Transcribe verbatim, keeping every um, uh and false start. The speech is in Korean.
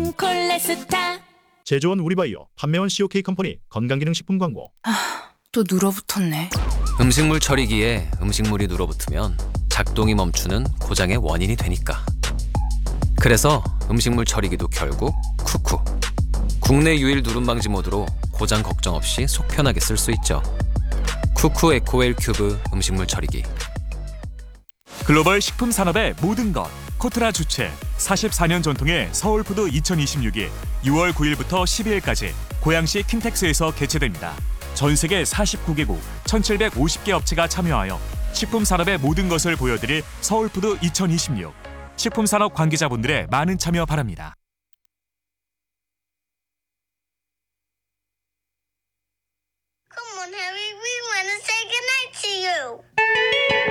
좋은 콜레스타. 제조원 우리바이오, 판매원 씨오케이 컴퍼니 건강기능식품 광고. 또 눌어붙었네. 음식물 처리기에 음식물이 눌어붙으면 작동이 멈추는 고장의 원인이 되니까. 그래서 음식물 처리기도 결국 쿠쿠. 국내 유일 누름방지 모드로 고장 걱정 없이 속 편하게 쓸 수 있죠. 쿠쿠 에코웰 큐브 음식물 처리기. 글로벌 식품 산업의 모든 것. 코트라 주최 사십사 년 전통의 서울푸드 이천이십육이 유월 구일부터 십이일까지 고양시 킨텍스에서 개최됩니다. 전 세계 사십구 개국 천칠백오십 개 업체가 참여하여 식품 산업의 모든 것을 보여드릴 서울푸드 이천이십육. 식품 산업 관계자분들의 많은 참여 바랍니다.